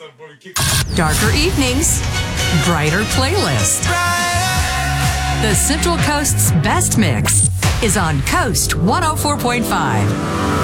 Darker evenings, brighter playlist. The Central Coast's best mix is on Coast 104.5.